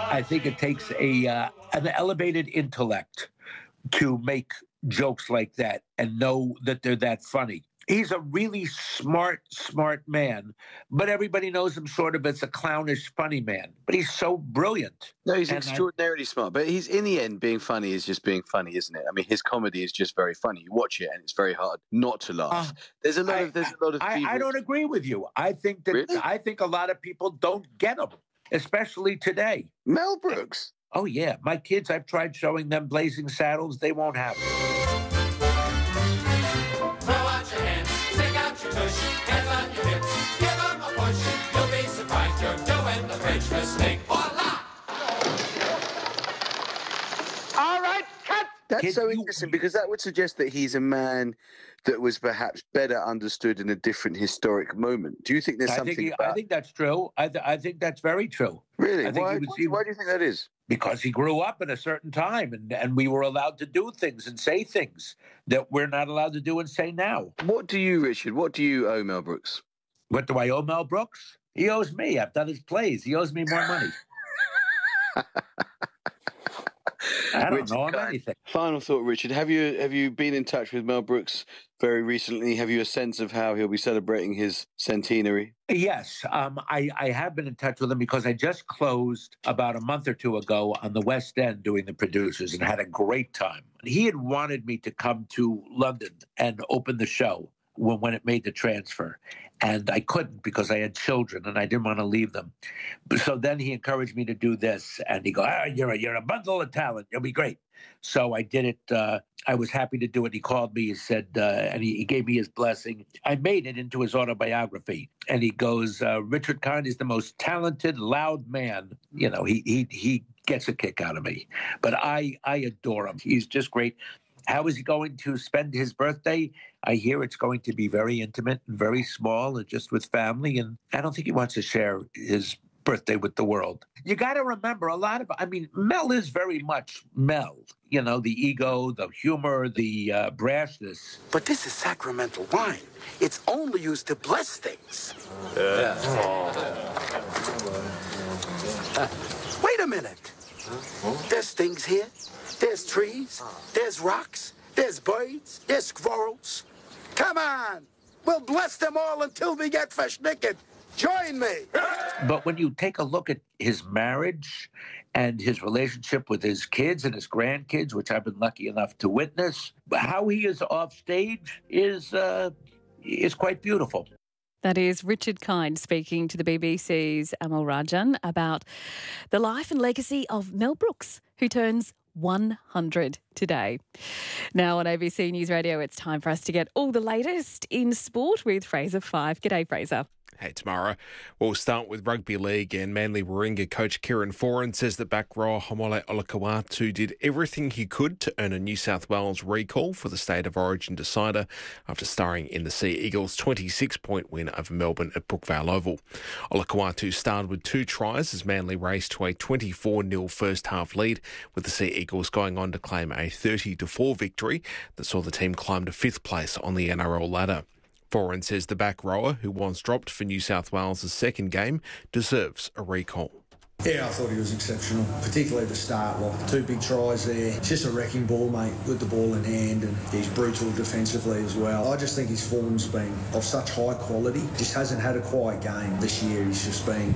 I think it takes an elevated intellect to make jokes like that and know that they're that funny. He's a really smart man, but everybody knows him sort of as a clownish, funny man. But he's so brilliant. No, he's extraordinarily smart. But he's, in the end, being funny is just being funny, isn't it? I mean, his comedy is just very funny. You watch it, and it's very hard not to laugh. There's a lot of. I don't agree with you. I think that Really? I think a lot of people don't get him, especially today. Mel Brooks. Oh yeah, my kids. I've tried showing them Blazing Saddles. They won't have it. All right, cut! That's so interesting because that would suggest that he's a man that was perhaps better understood in a different historic moment. Do you think there's something about... I think that's true. I think that's very true. Really? Why do you think that is? Because he grew up in a certain time and we were allowed to do things and say things that we're not allowed to do and say now. What do you, Richard, what do you owe Mel Brooks? What do I owe Mel Brooks? He owes me. I've done his plays. He owes me more money. I don't know anything. Final thought, Richard. Have you been in touch with Mel Brooks very recently? Have you a sense of how he'll be celebrating his centenary? Yes, I have been in touch with him because I just closed about a month or two ago on the West End doing the producers and had a great time. He had wanted me to come to London and open the show when it made the transfer. And I couldn't because I had children and I didn't want to leave them. So then he encouraged me to do this. And he goes, you're a bundle of talent. You'll be great. So I did it. I was happy to do it. He called me, he said, and he gave me his blessing. I made it into his autobiography. And he goes, Richard Kind is the most talented, loud man. You know, he gets a kick out of me. But I adore him. He's just great. How is he going to spend his birthday? I hear it's going to be very intimate and very small and just with family. And I don't think he wants to share his birthday with the world. You got to remember Mel is very much Mel. You know, the ego, the humor, the brashness. But this is sacramental wine. It's only used to bless things. Wait a minute. There's things here. There's trees, there's rocks, there's birds, there's squirrels. Come on, we'll bless them all until we get naked. Join me. But when you take a look at his marriage and his relationship with his kids and his grandkids, which I've been lucky enough to witness, how he is off stage is quite beautiful. That is Richard Kind speaking to the BBC's Amal Rajan about the life and legacy of Mel Brooks, who turns 100 today. Now on ABC News Radio, it's time for us to get all the latest in sport with Fraser Fife. G'day, Fraser. Hey, Tamara. We'll start with rugby league, and Manly Warringah coach Kieran Foran says that back rower Haumole Olakau'atu did everything he could to earn a New South Wales recall for the State of Origin decider after starring in the Sea Eagles' 26-point win over Melbourne at Brookvale Oval. Olakau'atu started with 2 tries as Manly raced to a 24-0 first-half lead, with the Sea Eagles going on to claim a 30-4 victory that saw the team climb to 5th place on the NRL ladder. Foran says the back rower, who once dropped for New South Wales' second game, deserves a recall. Yeah, I thought he was exceptional, particularly at the start. 2 big tries there. It's just a wrecking ball, mate, with the ball in hand, and he's brutal defensively as well. I just think his form's been of such high quality. Just hasn't had a quiet game this year. He's just been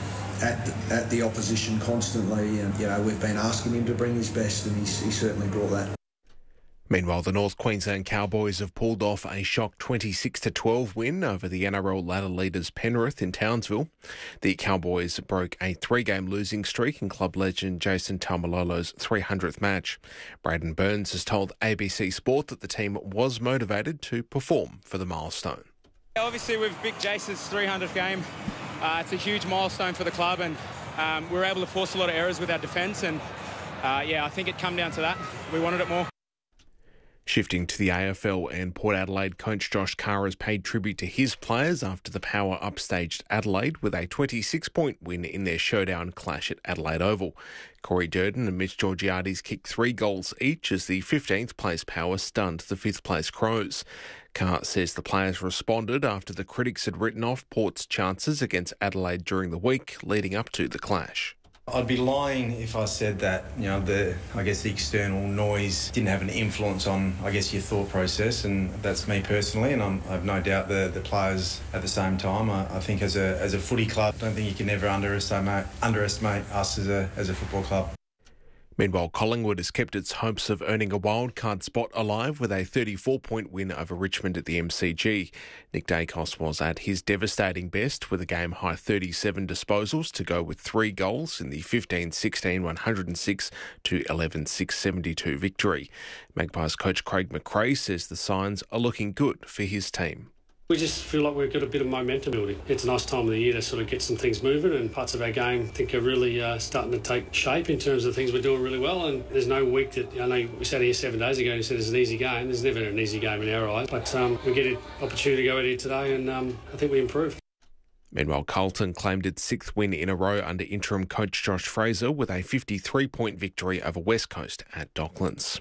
at the opposition constantly, and we've been asking him to bring his best, and he's certainly brought that. Meanwhile, the North Queensland Cowboys have pulled off a shock 26-12 win over the NRL ladder leaders Penrith in Townsville. The Cowboys broke a 3-game losing streak in club legend Jason Taumalolo's 300th match. Braden Burns has told ABC Sport that the team was motivated to perform for the milestone. Obviously, with Big Jason's 300th game, it's a huge milestone for the club, and we were able to force a lot of errors with our defence, and I think it come down to that. We wanted it more. Shifting to the AFL, and Port Adelaide coach Josh Carr has paid tribute to his players after the Power upstaged Adelaide with a 26-point win in their showdown clash at Adelaide Oval. Corey Durden and Mitch Georgiades kicked 3 goals each as the 15th place Power stunned the 5th place Crows. Carr says the players responded after the critics had written off Port's chances against Adelaide during the week leading up to the clash. I'd be lying if I said that, the external noise didn't have an influence on, your thought process, and that's me personally, and I have no doubt the players at the same time. I think as a footy club, I don't think you can ever underestimate us as a football club. Meanwhile, Collingwood has kept its hopes of earning a wildcard spot alive with a 34-point win over Richmond at the MCG. Nick Dacos was at his devastating best with a game-high 37 disposals to go with 3 goals in the 15-16 106 to 11-6 72 victory. Magpies coach Craig McRae says the signs are looking good for his team. We just feel like we've got a bit of momentum building. It's a nice time of the year to sort of get some things moving, and parts of our game I think are really starting to take shape in terms of things we're doing really well. And there's no week that, I know we sat here 7 days ago and you said it's an easy game. There's never an easy game in our eyes, but we get an opportunity to go out here today, and I think we improved. Meanwhile, Carlton claimed its 6th win in a row under interim coach Josh Fraser with a 53-point victory over West Coast at Docklands.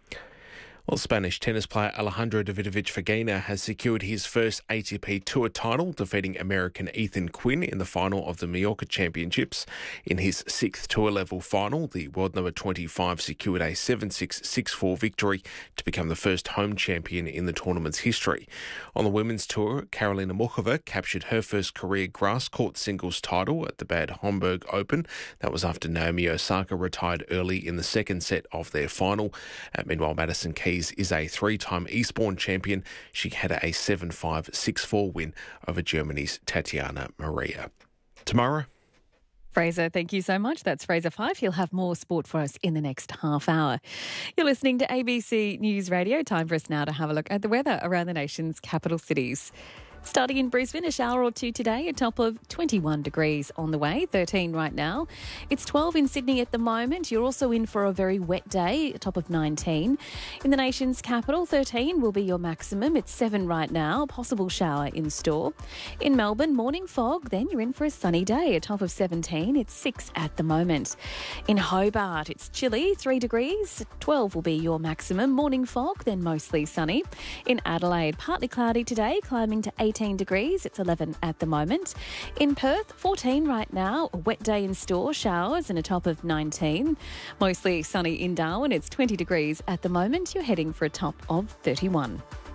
Well, Spanish tennis player Alejandro Davidovich Fokina has secured his first ATP Tour title, defeating American Ethan Quinn in the final of the Mallorca Championships. In his 6th tour-level final, the world number 25 secured a 7-6, 6-4 victory to become the first home champion in the tournament's history. On the women's tour, Karolina Muchova captured her first career grass-court singles title at the Bad Homburg Open. That was after Naomi Osaka retired early in the second set of their final. Meanwhile, Madison Keys is a 3-time Eastbourne champion. She had a 7-5, 6-4 win over Germany's Tatiana Maria. Tamara? Fraser, thank you so much. That's Fraser 5. He'll have more sport for us in the next half hour. You're listening to ABC News Radio. Time for us now to have a look at the weather around the nation's capital cities. Starting in Brisbane, a shower or two today, a top of 21 degrees on the way, 13 right now. It's 12 in Sydney at the moment. You're also in for a very wet day, a top of 19. In the nation's capital, 13 will be your maximum. It's 7 right now, possible shower in store. In Melbourne, morning fog, then you're in for a sunny day, a top of 17. It's 6 at the moment. In Hobart, it's chilly, 3 degrees. 12 will be your maximum. Morning fog, then mostly sunny. In Adelaide, partly cloudy today, climbing to 18 degrees. It's 11 at the moment. In Perth, 14 right now. A wet day in store, showers and a top of 19. Mostly sunny in Darwin. It's 20 degrees at the moment. You're heading for a top of 31.